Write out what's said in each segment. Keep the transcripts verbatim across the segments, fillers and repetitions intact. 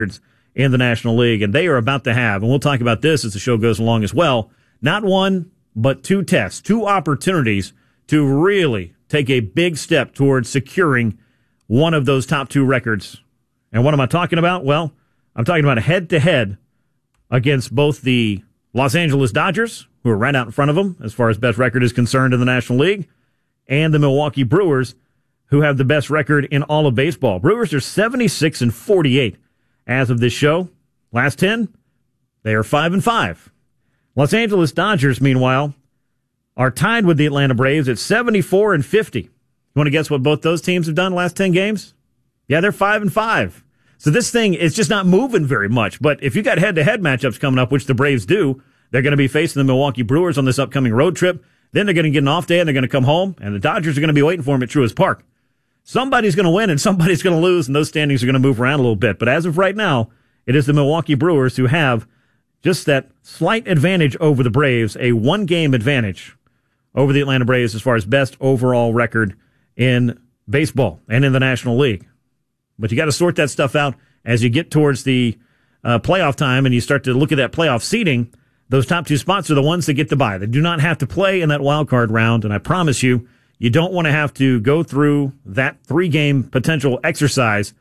in the National League, and they are about to have, and we'll talk about this as the show goes along as well, not one, but two tests, two opportunities to really take a big step towards securing one of those top two records. And what am I talking about? Well, I'm talking about a head-to-head against both the Los Angeles Dodgers, who are right out in front of them as far as best record is concerned in the National League, and the Milwaukee Brewers, who have the best record in all of baseball. Brewers are seventy-six and forty-eight as of this show. Last ten, they are five and five. Los Angeles Dodgers, meanwhile, are tied with the Atlanta Braves at seventy-four and fifty. You want to guess what both those teams have done last ten games? Yeah, they're five and five. So this thing is just not moving very much. But if you got head-to-head matchups coming up, which the Braves do, they're going to be facing the Milwaukee Brewers on this upcoming road trip. Then they're going to get an off day and they're going to come home, and the Dodgers are going to be waiting for them at Truist Park. Somebody's going to win and somebody's going to lose, and those standings are going to move around a little bit. But as of right now, it is the Milwaukee Brewers who have just that slight advantage over the Braves, a one-game advantage over the Atlanta Braves as far as best overall record in baseball and in the National League. But you got to sort that stuff out as you get towards the uh, playoff time and you start to look at that playoff seeding. Those top two spots are the ones that get to bye. They do not have to play in that wild card round, and I promise you, you don't want to have to go through that three-game potential exercise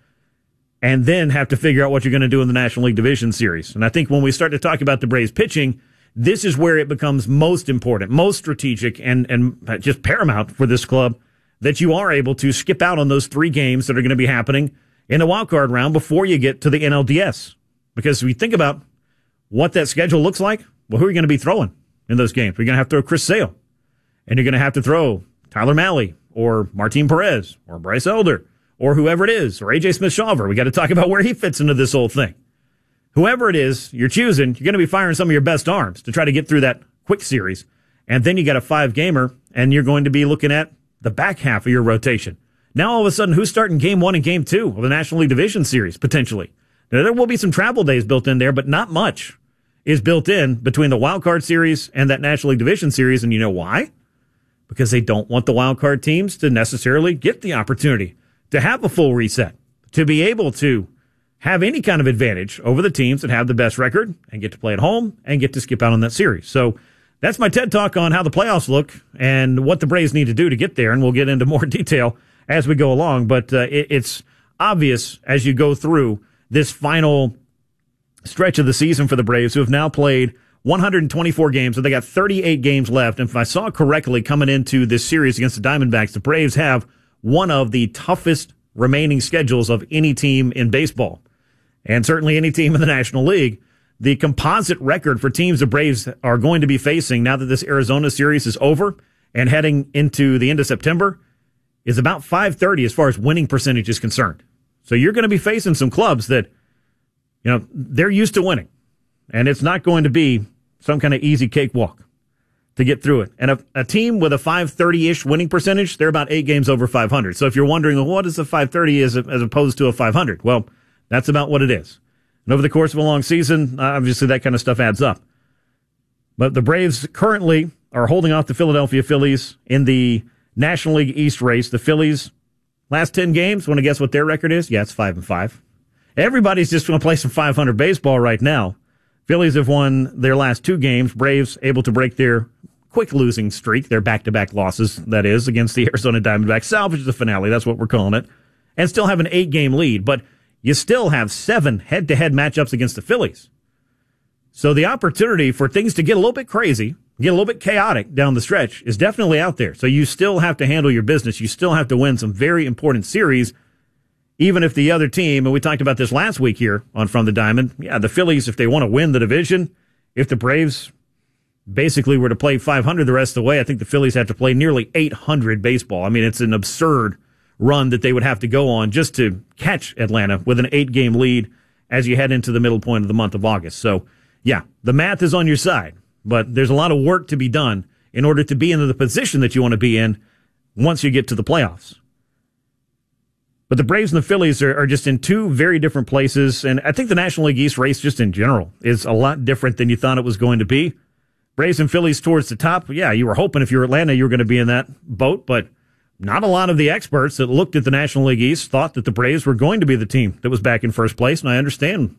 and then have to figure out what you're going to do in the National League Division Series. And I think when we start to talk about the Braves pitching, this is where it becomes most important, most strategic, and, and just paramount for this club that you are able to skip out on those three games that are going to be happening in the wild card round before you get to the N L D S. Because if we think about what that schedule looks like, well, who are you going to be throwing in those games? You're going to have to throw Chris Sale, and you're going to have to throw Tyler Mahle or Martin Perez or Bryce Elder or whoever it is, or A J Smith-Shawver. We got to talk about where he fits into this whole thing. Whoever it is you're choosing, you're going to be firing some of your best arms to try to get through that quick series. And then you got a five-gamer, and you're going to be looking at the back half of your rotation. Now, all of a sudden, who's starting game one and game two of the National League Division Series, potentially? Now, there will be some travel days built in there, but not much is built in between the wild card series and that National League Division Series. And you know why? Because they don't want the wild card teams to necessarily get the opportunity to have a full reset, to be able to have any kind of advantage over the teams that have the best record and get to play at home and get to skip out on that series. So that's my TED Talk on how the playoffs look and what the Braves need to do to get there, and we'll get into more detail as we go along. But uh, it, it's obvious as you go through this final stretch of the season for the Braves, who have now played one hundred twenty-four games, so they got thirty-eight games left. And if I saw correctly, coming into this series against the Diamondbacks, the Braves have one of the toughest remaining schedules of any team in baseball, and certainly any team in the National League. The composite record for teams the Braves are going to be facing now that this Arizona series is over and heading into the end of September is about five thirty as far as winning percentage is concerned. So you're going to be facing some clubs that, you know, they're used to winning, and it's not going to be some kind of easy cakewalk to get through it. And a, a team with a five thirty-ish winning percentage, they're about eight games over five hundred. So if you're wondering, well, what is a five thirty as, as opposed to a five hundred? Well, that's about what it is. And over the course of a long season, obviously that kind of stuff adds up. But the Braves currently are holding off the Philadelphia Phillies in the National League East race. The Phillies, last ten games, want to guess what their record is? Yeah, it's five and five. Everybody's just going to play some five hundred baseball right now. Phillies have won their last two games. Braves able to break their quick losing streak, their back-to-back losses, that is, against the Arizona Diamondbacks. Salvage the finale, that's what we're calling it. And still have an eight-game lead. But you still have seven head-to-head matchups against the Phillies. So the opportunity for things to get a little bit crazy, get a little bit chaotic down the stretch is definitely out there. So you still have to handle your business. You still have to win some very important series, even if the other team, and we talked about this last week here on From the Diamond, yeah, the Phillies, if they want to win the division, if the Braves basically were to play five hundred the rest of the way, I think the Phillies have to play nearly eight hundred baseball. I mean, it's an absurd run that they would have to go on just to catch Atlanta with an eight-game lead as you head into the middle point of the month of August. So, yeah, the math is on your side, but there's a lot of work to be done in order to be in the position that you want to be in once you get to the playoffs. But the Braves and the Phillies are, are just in two very different places, and I think the National League East race just in general is a lot different than you thought it was going to be. Braves and Phillies towards the top, yeah, you were hoping if you were Atlanta you were going to be in that boat, but not a lot of the experts that looked at the National League East thought that the Braves were going to be the team that was back in first place, and I understand